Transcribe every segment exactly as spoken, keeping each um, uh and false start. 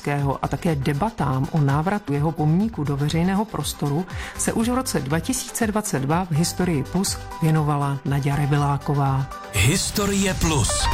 Radeckého a také debatám o návratu jeho pomníku do veřejného prostoru se už v roce dva tisíce dvacet dva v Historii Plus věnovala Naďa Reviláková. Historie Plus.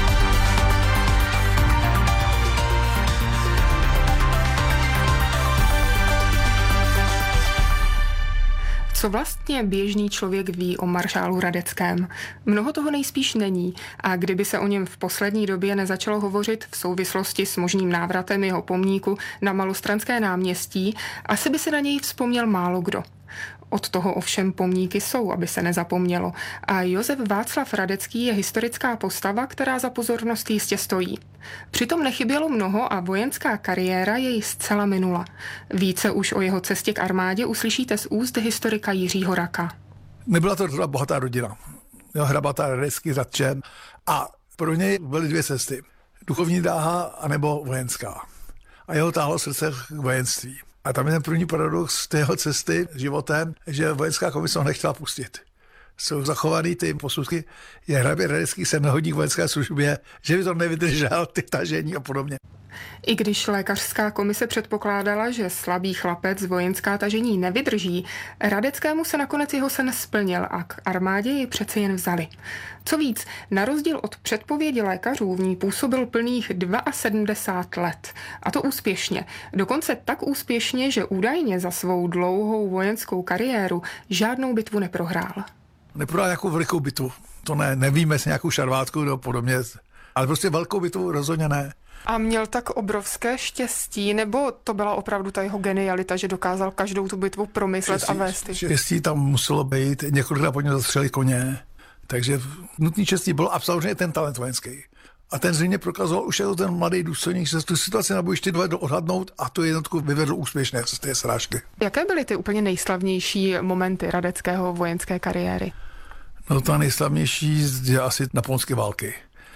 Co vlastně běžný člověk ví o maršálu Radeckém? Mnoho toho nejspíš není a kdyby se o něm v poslední době nezačalo hovořit v souvislosti s možným návratem jeho pomníku na Malostranské náměstí, asi by si na něj vzpomněl málo kdo. Od toho ovšem pomníky jsou, aby se nezapomnělo. A Josef Václav Radecký je historická postava, která za pozornost jistě stojí. Přitom nechybělo mnoho a vojenská kariéra jej zcela minula. Více už o jeho cestě k armádě uslyšíte z úst historika Jiřího Raka. Nebyla to teda bohatá rodina. Měl hrabata Radecký Radčem a pro něj byly dvě cesty. Duchovní dráha anebo vojenská. A jeho táhlo srdce k vojenství. A tam je ten první paradox z jeho cesty životem, že vojenská komise ho nechtěla pustit. Jsou zachovaný ty posudky, je hrabě Radecký se nehodí k vojenské službě, že by to nevydržel, ty tažení a podobně. I když lékařská komise předpokládala, že slabý chlapec vojenská tažení nevydrží, Radeckému se nakonec jeho sen splnil a k armádě ji přece jen vzali. Co víc, na rozdíl od předpovědi lékařů v ní působil plných sedmdesát dva let. A to úspěšně. Dokonce tak úspěšně, že údajně za svou dlouhou vojenskou kariéru žádnou bitvu neprohrál. Neprohrál nějakou velikou bitvu. To ne, nevíme, jestli nějakou šarvátku nebo podobně. Ale prostě velkou bitvu rozhodně ne. A měl tak obrovské štěstí, nebo to byla opravdu ta jeho genialita, že dokázal každou tu bitvu promyslet štěstí, a vést? Štěstí tam muselo být, několikrát po něm zastřeli koně, takže nutný štěstí bylo a samozřejmě ten talent vojenský. A ten zřejmě prokazoval už jako ten mladý důstojník, že tu situaci na bojišti dovedl odhadnout a tu jednotku vyvedl úspěšně z té srážky. Jaké byly ty úplně nejslavnější momenty Radeckého vojenské kariéry? No ta nejslavnější je asi napoleonské války.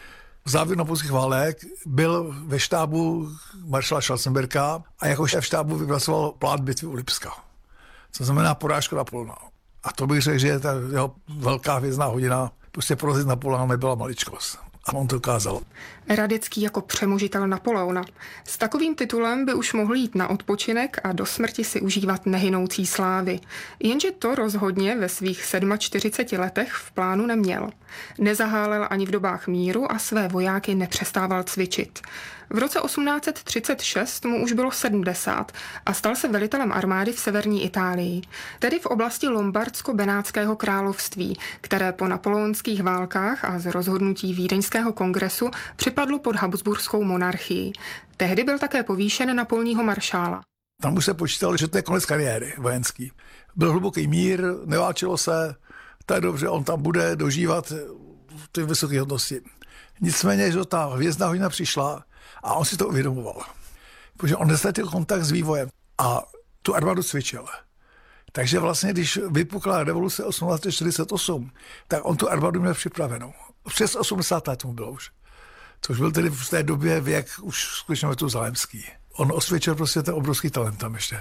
V závěru napoleonských válek byl ve štábu maršala Schwarzenberga a jako šéf štábu vypracoval plán bitvy u Lipska. Co znamená porážka Napoleona. A to bych řekl, že je ta jeho velká hvězdná hodina. Prostě porazit Napoleona nebyla maličkost. A on to ukázal. Radecký jako přemožitel Napoleona. S takovým titulem by už mohl jít na odpočinek a do smrti si užívat nehynoucí slávy. Jenže to rozhodně ve svých čtyřiceti sedmi letech v plánu neměl. Nezahálel ani v dobách míru a své vojáky nepřestával cvičit. V roce osmnáct set třicet šest mu už bylo sedmdesát a stal se velitelem armády v severní Itálii, tedy v oblasti Lombardsko-Benátského království, které po napoleonských válkách a z rozhodnutí Vídeňského kongresu připadlo pod habsburskou monarchii. Tehdy byl také povýšen na polního maršála. Tam už se počítalo, že to je konec kariéry vojenský. Byl hluboký mír, neválčilo se, tak dobře, on tam bude dožívat ty vysoké hodnosti. Nicméně, že ta hvězdná hodina přišla a on si to uvědomoval. Protože on nestratil kontakt s vývojem a tu armádu cvičil. Takže vlastně, když vypukla revoluce osmnáct set čtyřicet osm, tak on tu armádu měl připravenou. Přes osmdesát let mu bylo už. Což byl tedy v té době věk už skutečně metuzalémský. On osvědčil prostě ten obrovský talent tam ještě.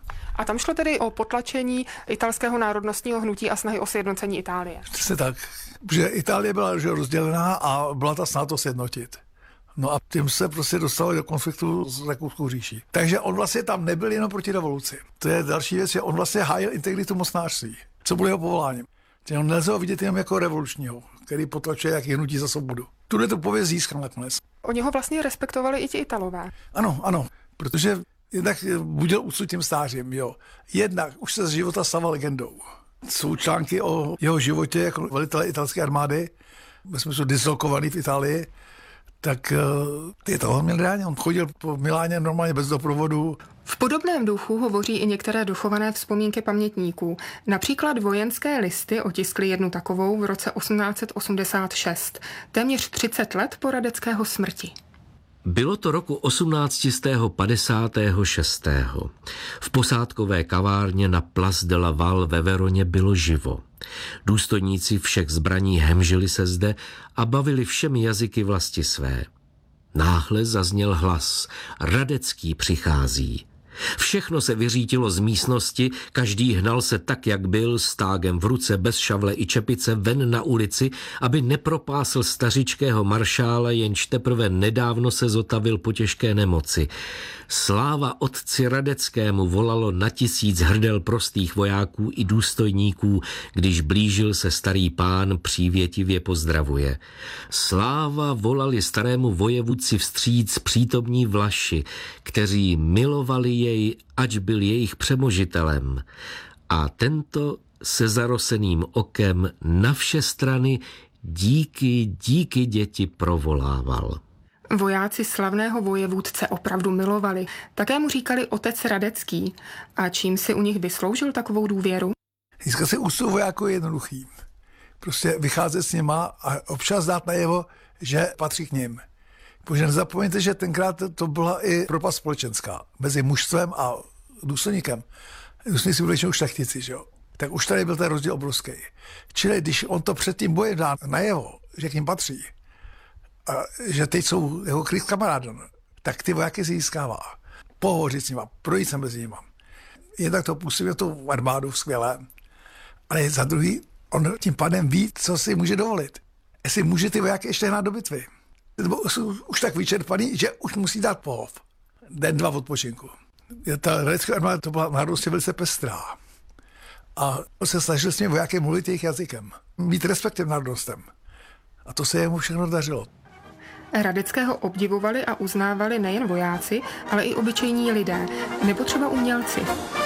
A tam šlo tedy o potlačení italského národnostního hnutí a snahy o sjednocení Itálie. Přesně tak, že Itálie byla rozdělená a byla ta snaha to sjednotit. No a tím se prostě dostali do konfliktu s Rakouskou říší. Takže on vlastně tam nebyl jenom proti revoluci. To je další věc, že on vlastně hájil integritu mocnářství. Co bylo jeho povoláním? On nelze ho vidět jenom jako revolučního, který potlačuje jak hnutí za svobodu. Tuhle tu pověst získal nakonec. Oni ho vlastně respektovali i ti Italové. Ano, ano, protože jednak budil úctu tím stářím, jo. Jednak už se z života stával legendou. Jsou články o jeho životě jako velitele italské armády, ve smyslu dislokovaný v Itálii, tak ty toho měl rádi. On chodil po Miláně normálně bez doprovodu. V podobném duchu hovoří i některé dochované vzpomínky pamětníků. Například Vojenské listy otiskly jednu takovou v roce osmnáct set osmdesát šest, téměř třicet let po Radeckého smrti. Bylo to roku osmnáct set padesát šest. V posádkové kavárně na Place de la Val ve Veroně bylo živo. Důstojníci všech zbraní hemžili se zde a bavili všemi jazyky vlasti své. Náhle zazněl hlas: Radecký přichází. Všechno se vyřítilo z místnosti, každý hnal se tak, jak byl, s tágem v ruce, bez šavle i čepice, ven na ulici, aby nepropásl stařičkého maršála, jenž teprve nedávno se zotavil po těžké nemoci. Sláva otci Radeckému volalo na tisíc hrdel prostých vojáků i důstojníků, když blížil se starý pán, přívětivě pozdravuje. Sláva volali starému vojevůdci vstříc přítomní Vlaši, kteří milovali jej, ač byl jejich přemožitelem. A tento se zaroseným okem na vše strany díky, díky děti provolával. Vojáci slavného vojevůdce opravdu milovali. Také mu říkali otec Radecký. A čím si u nich vysloužil takovou důvěru? Získat si úctu vojáků je jednoduchý. Prostě vycházet s nima a občas dát najevo, že patří k nim. Protože nezapomeňte, že tenkrát to byla i propast společenská mezi mužstvem a důstojníkem. Důstojníci byli většinou šlechtici, že jo? Tak už tady byl ten rozdíl obrovský. Čili když on to před tím bojem dá najevo, že k ním patří, a že teď jsou jeho kryt kamarádem, tak ty vojáky si získává. Pohovořit s nima, projít se mezi nima. Jednak to působí tu armádu skvěle, ale za druhý, on tím pádem ví, co si může dovolit. Jestli může ty vojáky ještě hnát do bitvy. Nebo jsou už tak vyčerpaný, že už musí dát pohov. Den, dva odpočinku. Ta radecká armáda to byla národnostně velice pestrá. A on se snažil s těmi vojáky mluvit jejich jazykem. Mít respektem národnostem. A to se jemu všechno dařilo. Radeckého obdivovali a uznávali nejen vojáci, ale i obyčejní lidé, nebo třeba umělci.